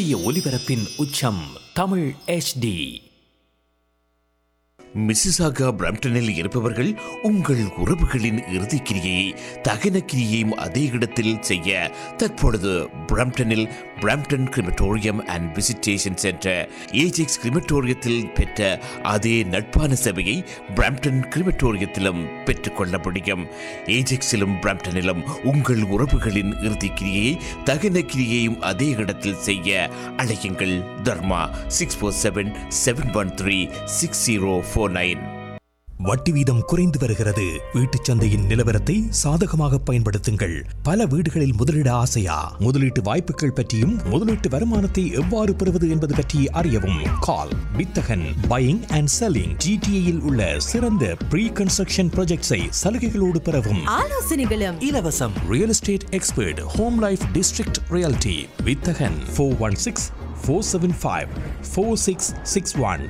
சூரிய ஒளிபரப்பின் உச்சம் Tamil HD. Mississauga பிரம்டனில் இருப்பவர்கள் உங்கள் உறவுகளின் இறுதிக்கிரியை தகன கிரியையும் அதே இடத்தில் செய்ய தற்பொழுது பிரம்டனில் Brampton crematorium and visitation centre Ajax கிரிமட்டோரியத்தில் பெற்ற அதே நட்பான சபையை பிரம்டன் கிரிமட்டோரியத்திலும் பெற்றுக்கொள்ள முடியும். ஏஜெக்ஸிலும் பிரம்டனிலும் உங்கள் உறவுகளின் இறுதிக்கிரியை தகன கிரியையும் அதே இடத்தில் செய்ய அழையுங்கள். தர்மா 647-713-6049. வட்டி வீதம் குறைந்து வருகிறது. வீட்டுச் சந்தையின் நிலவரத்தை சாதகமாக பயன்படுத்துங்கள். பல வீடுகளில் முதலீட ஆசையா? முதலீட்டு வாய்ப்புகள் பற்றியும் முதலீட்டு வருமானத்தை எவ்வாறு பெறுவது என்பது பற்றி அறியவும் கால் வித்தகன் பையிங் அண்ட் செல்லிங் GTA உள்ள சிறந்த ப்ரீ கன்ஸ்ட்ரக்ஷன் ப்ராஜெக்ட்ஸை சலுகைகளோடு பெறவும் ஆலோசனைகளும் இலவசம். Real estate expert home life district reality வித்தகன் 416-475-4661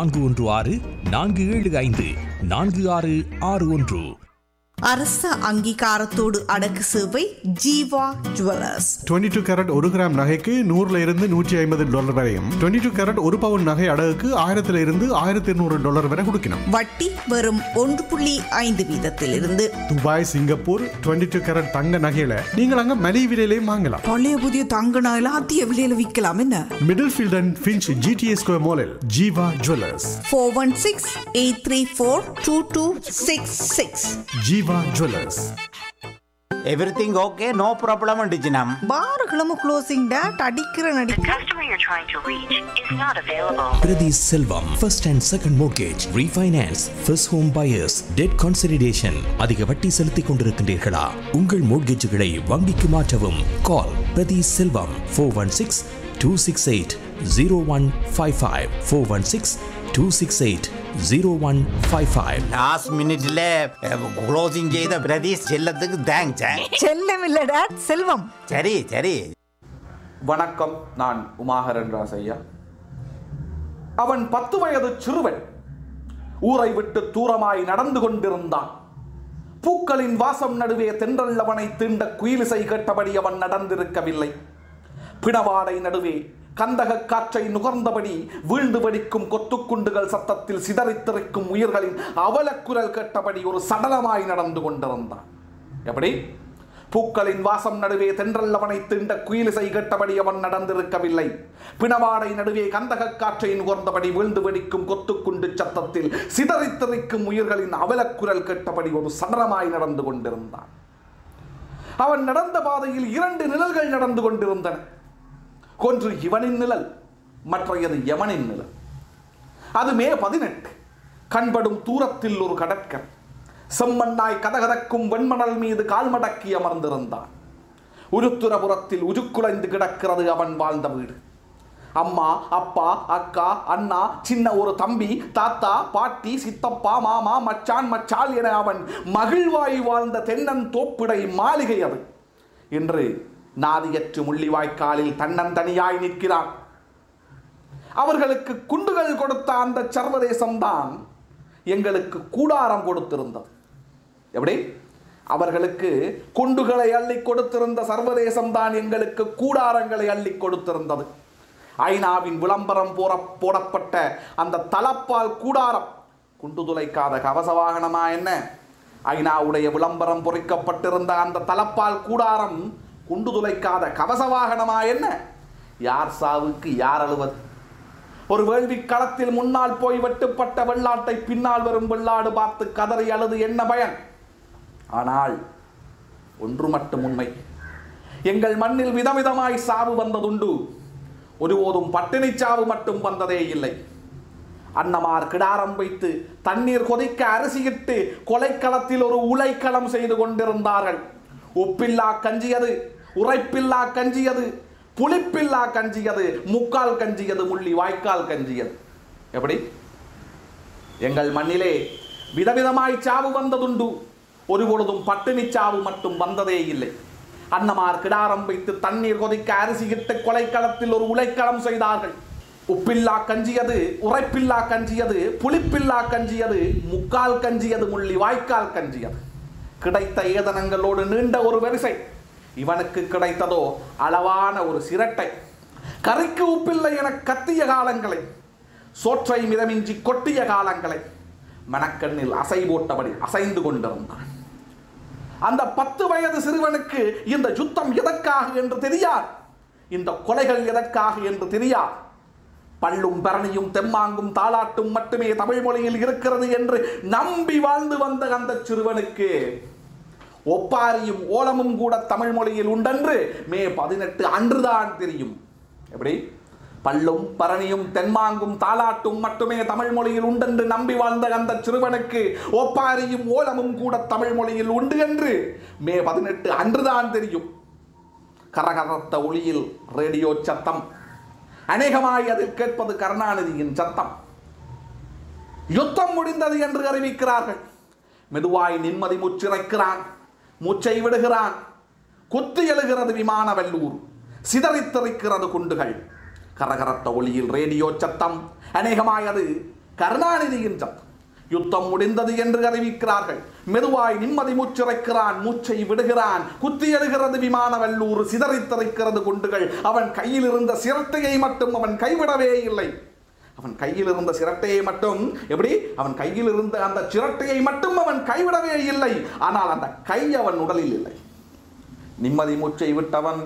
416-475-4661. அரச அங்கீகாரத்தோடு அடக்கு சேவை ஜீவா ஜுவல்லர்ஸ். 22 கேரட் 1 கிராம் நகைக்கு $100 வரையும் 22 கேரட் 1 பவுன் நகை அடகுக்கு $1200 வரை கொடுக்கணும். வட்டி வெறும் 1.5% துபாய், சிங்கப்பூர் 22 கேரட் தங்க நகையில நீங்கள் அங்க மலிவு விலையிலையும் வாங்கலாம். பழைய புதிய தங்க நகையில அதிக விலையில விற்கலாம். என்ன middle field and Finch GTA square மாலில் Jeeva jewellers. 416-834-2266. Jeeva jewellers. Everything okay, no problem டிஜினம். பாருகளும் closing date அடிக்கிற நடி. The customer you're trying to reach is not available. Priti Selvam, first and second mortgage, refinance, first home buyers, debt consolidation. அதிக வட்டி செலுத்திக் கொண்டிருக்கின்றீர்களா? உங்கள் மோட்கேஜுகளை வங்கிக்கு மாற்றவும். கால் பிரதி செல்வம் 416-268-0155 416-268-0155. லாஸ்ட் மினிட்ல க்ளோசிங் செய்த பிரதீஷ் செல்லத்துக்கு தேங்க்ஸ். செல்லம் இல்ல டேட் செல்வம். சரி சரி. வணக்கம், நான் உமாகரன் ராசையா. அவன் 10 வயது சிறுவன் ஊரை விட்டு தூரமாய் நடந்து கொண்டிருந்தான். பூக்களின் வாசம் நடுவே தென்றல் அவனை தீண்ட குயிலிசை கேட்டபடி அவன் நடந்திருக்கவில்லை. பிணவாடை நடுவே கந்தக காற்றை நுகர்ந்தபடி வீழ்ந்து வெடிக்கும் கொத்துக்குண்டுகள் சத்தத்தில் சிதறித்திருக்கும் உயிர்களின் அவலக்குரல் கேட்டபடி ஒரு சடலமாய் நடந்து கொண்டிருந்தான். எப்படி? பூக்களின் வாசம் நடுவே தென்றல் அவனை தீண்ட குயிலிசை கேட்டபடி அவன் நடந்திருக்கவில்லை. பிணவாடை நடுவே கந்தக காற்றை நுகர்ந்தபடி வீழ்ந்து வெடிக்கும் கொத்துக்குண்டு சத்தத்தில் சிதறித்திருக்கும் உயிர்களின் அவலக்குரல் கேட்டபடி ஒரு சடலமாய் நடந்து கொண்டிருந்தான். அவன் நடந்த பாதையில் 2 நிழல்கள் நடந்து கொண்டிருந்தன. ஒன்று இவனின் நிழல், மற்றையது யமனின் நிழல். அது மே 18. கண்படும் தூரத்தில் ஒரு கடற்கரை. செம்மண்ணாய் கதகதக்கும் வெண்மணல் மீது கால்மடக்கி அமர்ந்திருந்தான். உருத்துரபுரத்தில் உருக்குலைந்து கிடக்கிறது அவன் வாழ்ந்த வீடு. அம்மா, அப்பா, அக்கா, அண்ணா, சின்ன ஒரு தம்பி, தாத்தா, பாட்டி, சித்தப்பா, மாமா, மச்சான், மச்சால் என அவன் மகிழ்வாய் வாழ்ந்த தென்னன் தோப்பிடை மாளிகை அது. இன்று நாதியற்று முள்ளிவாய்க்காலில் தன்னந்தனியாய் நிற்கிறான். அவர்களுக்கு குண்டுகள் கொடுத்த அந்த சர்வதேசம்தான் எங்களுக்கு கூடாரம் கொடுத்திருந்தது. எப்படி? அவர்களுக்கு குண்டுகளை அள்ளி கொடுத்திருந்த சர்வதேசம் தான் எங்களுக்கு கூடாரங்களை அள்ளி கொடுத்திருந்தது. ஐநாவின் விளம்பரம் போடப்பட்ட அந்த தலப்பால் கூடாரம் குண்டு துளைக்காத கவச வாகனமா என்ன? ஐநாவுடைய விளம்பரம் பொறிக்கப்பட்டிருந்த அந்த தலப்பால் கூடாரம் குண்டு துளைக்காத கவச வாகனமா என்ன? யார் சாவுக்கு யார் அழுவது? ஒரு வேள்வி களத்தில் முன்னால் போய் வெட்டுப்பட்ட வெள்ளாட்டை பின்னால் வரும் வெள்ளாடு பார்த்து கதறி அழுது என்ன பயன்? ஆனால் ஒன்று மட்டும் உண்மை, எங்கள் மண்ணில் விதவிதமாய் சாவு வந்ததுண்டு, ஒருபோதும் பட்டினி சாவு மட்டும் வந்ததே இல்லை. அன்னமார் கிடாரம் வைத்து தண்ணீர் கொதிக்க அரிசியிட்டு கொலைக்களத்தில் ஒரு உலைக்களம் செய்து கொண்டிருந்தார்கள். உப்பில்லா கஞ்சியது, உரைப்பில்லா கஞ்சியது, புளிப்பில்லா கஞ்சியது, முக்கால் கஞ்சியது, முள்ளி வாய்க்கால் கஞ்சியது. எப்படி? எங்கள் மண்ணிலே விதவிதமாய் சாவு வந்ததுண்டு, ஒருபொழுதும் பட்டினி சாவு மட்டும் வந்ததே இல்லை. அன்னமார் கிடாரம் வைத்து தண்ணீர் கொதிக்க அரிசியிட்டு கொலைக்களத்தில் ஒரு உலைக்களம் செய்தார்கள். உப்பில்லா கஞ்சியது, உரைப்பில்லா கஞ்சியது, புளிப்பில்லா கஞ்சியது, முக்கால் கஞ்சியது, முள்ளி வாய்க்கால் கஞ்சியது. கிடைத்த ஏதனங்களோடு நீண்ட ஒரு வரிசை. இவனுக்கு கிடைத்ததோ அளவான ஒரு சிரட்டை. கறிக்கு உப்பில்லை என கத்திய காலங்களை, சோற்றை மிதமின்றி கொட்டிய காலங்களை மனக்கண்ணில் அசை போட்டபடி அசைந்து கொண்டிருந்தான். அந்த 10 வயது சிறுவனுக்கு இந்த யுத்தம் எதற்காக என்று தெரியாது, இந்த கொலைகள் எதற்காக என்று தெரியாது. பள்ளும் பரணியும் தெம்மாங்கும் தாளாட்டும் மட்டுமே தமிழ் மொழியில் இருக்கிறது என்று நம்பி வாழ்ந்து வந்த அந்த சிறுவனுக்கு ஒப்பாரியும் ஓலமும் கூட தமிழ் மொழியில் உண்டென்று மே 18 அன்றுதான் தெரியும். எப்படி? பள்ளும் பரணியும் தென்மாங்கும் தாளாட்டும் மட்டுமே தமிழ் மொழியில் உண்டென்று நம்பி வாழ்ந்த அந்த சிறுவனுக்கு ஒப்பாரியும் ஓலமும் கூட தமிழ் மொழியில் உண்டு என்று மே 18 அன்றுதான் தெரியும். கரகரத்த ஒளியில் ரேடியோ சத்தம், அநேகமாய் அதில் கேட்பது கருணாநிதியின் சத்தம். யுத்தம் முடிந்தது என்று அறிவிக்கிறார்கள். மெதுவாய் நிம்மதி மூச்சிறைக்கிறான், மூச்சை விடுகிறான். குத்து எழுகிறது விமான வல்லூர், சிதறித்தறிக்கிறது குண்டுகள். கரகரத்த ஒளியில் ரேடியோ சத்தம், அநேகமாய் அது கருணாநிதியின் சத்தம். யுத்தம் முடிந்தது என்று அறிவிக்கிறார்கள். மெதுவாய் நிம்மதி மூச்சிறைக்கிறான், மூச்சை விடுகிறான். குத்தி எழுகிறது விமான வல்லூர், சிதறித்தறிக்கிறது குண்டுகள். அவன் கையில் இருந்த சிரட்டையை மட்டும் அவன் கைவிடவே இல்லை. அவன் கையில் இருந்த சிரட்டையை மட்டும், எப்படி? அவன் கையில் இருந்த அந்த சிரட்டையை மட்டும் அவன் கைவிடவே இல்லை. ஆனால் அந்த கை அவன் உடலில் இல்லை. நிம்மதி மூச்சை விட்டவன்